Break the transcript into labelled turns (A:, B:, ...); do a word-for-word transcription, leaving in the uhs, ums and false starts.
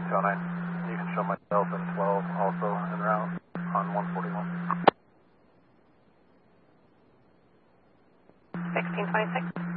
A: two oh nine. You can show myself and twelve also en route on one forty-one.
B: sixteen twenty-six.